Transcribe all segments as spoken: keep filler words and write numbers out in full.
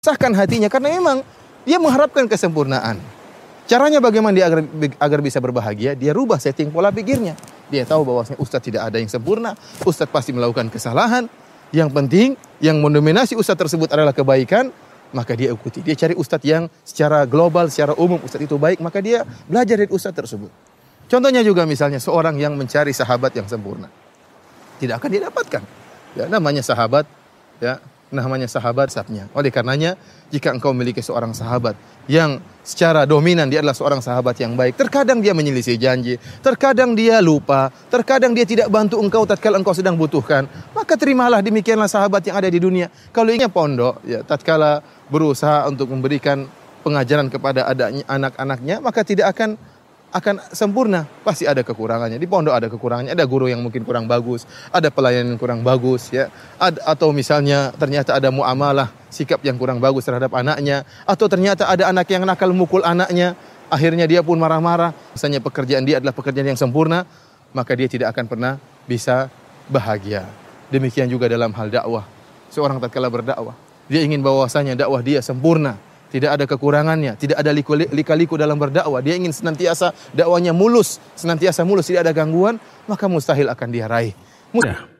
sahkan hatinya karena memang dia mengharapkan kesempurnaan. Caranya bagaimana dia agar, agar bisa berbahagia? Dia rubah setting pola pikirnya. Dia tahu bahwasanya ustadz tidak ada yang sempurna, ustadz pasti melakukan kesalahan. Yang penting yang mendominasi ustadz tersebut adalah kebaikan, maka dia ikuti. Dia cari ustadz yang secara global, secara umum ustadz itu baik, maka dia belajar dari ustadz tersebut. Contohnya juga misalnya seorang yang mencari sahabat yang sempurna, tidak akan dia dapatkan. Ya, namanya sahabat, ya. Namanya sahabat sabnya. Oleh karenanya, jika engkau memiliki seorang sahabat yang secara dominan dia adalah seorang sahabat yang baik, terkadang dia menyelisih janji, terkadang dia lupa, terkadang dia tidak bantu engkau tatkala engkau sedang butuhkan, maka terimalah demikianlah sahabat yang ada di dunia. Kalau ingin pondok, ya tatkala berusaha untuk memberikan pengajaran kepada adanya anak-anaknya, maka tidak akan akan sempurna, pasti ada kekurangannya. Di pondok ada kekurangannya, ada guru yang mungkin kurang bagus, ada pelayanan yang kurang bagus, ya. Ad, atau misalnya ternyata ada muamalah, sikap yang kurang bagus terhadap anaknya, atau ternyata ada anak yang nakal mukul anaknya, akhirnya dia pun marah-marah. Misalnya pekerjaan dia adalah pekerjaan yang sempurna, maka dia tidak akan pernah bisa bahagia. Demikian juga dalam hal dakwah. Seorang tatkala berdakwah, dia ingin bahwasanya dakwah dia sempurna, tidak ada kekurangannya, tidak ada lika-liku dalam berdakwah. Dia ingin senantiasa dakwanya mulus, senantiasa mulus, tidak ada gangguan, maka mustahil akan dia raih. Ya,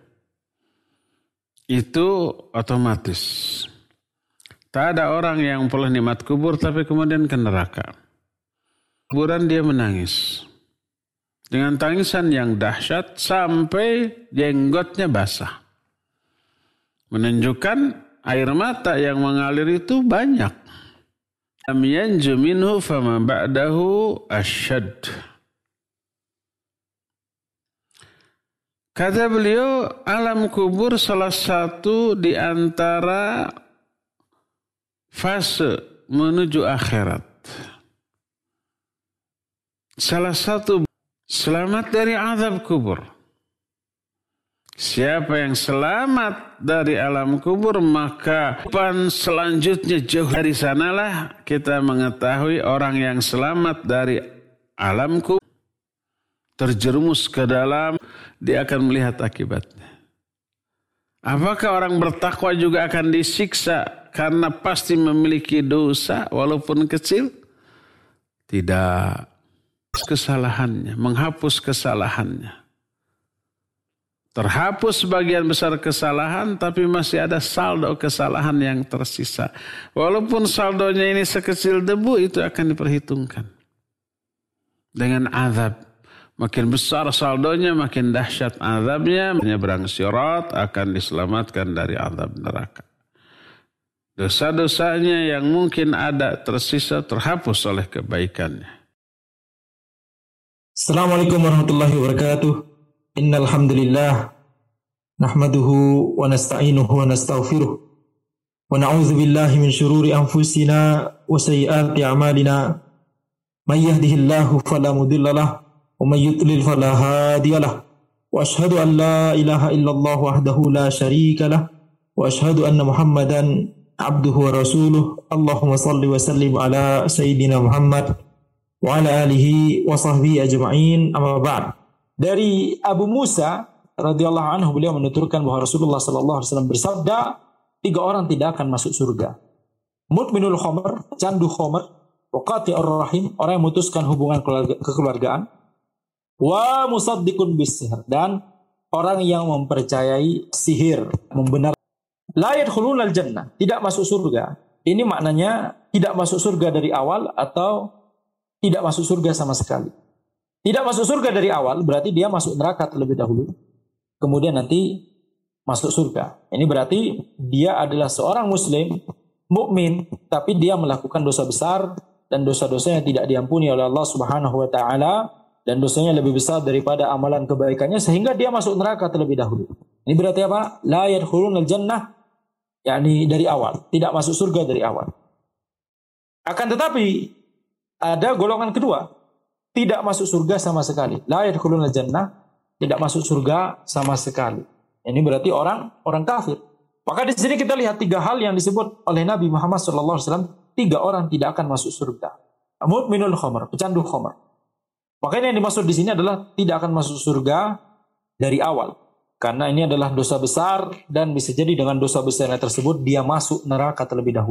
itu otomatis. Tak ada orang yang peroleh nikmat kubur tapi kemudian ke neraka. Kuburan dia menangis. Dengan tangisan yang dahsyat sampai jenggotnya basah. Menunjukkan air mata yang mengalir itu banyak. Lam yanju minhu fama ba'dahu asyad. Kata beliau, alam kubur salah satu di antara fase menuju akhirat. Salah satu selamat dari azab kubur. Siapa yang selamat dari alam kubur, maka kehidupan selanjutnya jauh dari sanalah kita mengetahui orang yang selamat dari alam kubur terjerumus ke dalam, dia akan melihat akibatnya. Apakah orang bertakwa juga akan disiksa karena pasti memiliki dosa walaupun kecil? Tidak. Kesalahannya, menghapus kesalahannya. Terhapus sebagian besar kesalahan, tapi masih ada saldo kesalahan yang tersisa. Walaupun saldonya ini sekecil debu, itu akan diperhitungkan. Dengan azab. Makin besar saldonya, makin dahsyat azabnya. Menyeberang sirat akan diselamatkan dari azab neraka. Dosa-dosanya yang mungkin ada tersisa, terhapus oleh kebaikannya. Assalamualaikum warahmatullahi wabarakatuh. Innal hamdalillah nahmaduhu wa nasta'inuhu wa nastaghfiruh wa na'udzu billahi min shururi anfusina wa sayyiati a'malina may yahdihillahu fala mudilla lahu wa may yudlil fala hadiya lahu wa ashhadu an la ilaha illallah wahdahu la syarika lahu wa ashhadu anna Muhammadan abduhu wa rasuluh. Allahumma shalli wa sallim ala sayyidina Muhammad wa ala alihi wa sahbihi ajma'in, amma ba'd. Dari Abu Musa radhiyallahu anhu, beliau menuturkan bahwa Rasulullah sallallahu alaihi wasallam bersabda, tiga orang tidak akan masuk surga. Mudminul khamr, candu khamr, wa qati'ur rahim, orang yang memutuskan hubungan keluarga, kekeluargaan, wa musaddiqun bis-sihr, dan orang yang mempercayai sihir, membenar. La yadkhulunal jannah, tidak masuk surga. Ini maknanya tidak masuk surga dari awal atau tidak masuk surga sama sekali. Tidak masuk surga dari awal berarti dia masuk neraka terlebih dahulu, kemudian nanti masuk surga. Ini berarti dia adalah seorang muslim, mukmin, tapi dia melakukan dosa besar dan dosa-dosanya tidak diampuni oleh Allah Subhanahu wa taala, dan dosanya lebih besar daripada amalan kebaikannya sehingga dia masuk neraka terlebih dahulu. Ini berarti apa? La yadkhulunal jannah, yakni dari awal, tidak masuk surga dari awal. Akan tetapi ada golongan kedua, tidak masuk surga sama sekali. La yadkhulunal jannah, tidak masuk surga sama sekali. Ini berarti orang orang kafir. Maka di sini kita lihat tiga hal yang disebut oleh Nabi Muhammad shallallahu alaihi wasallam, tiga orang tidak akan masuk surga. Mudminul khamr, pecandu khamr. Makanya yang dimaksud di sini adalah tidak akan masuk surga dari awal. Karena ini adalah dosa besar dan bisa jadi dengan dosa besarnya tersebut dia masuk neraka terlebih dahulu.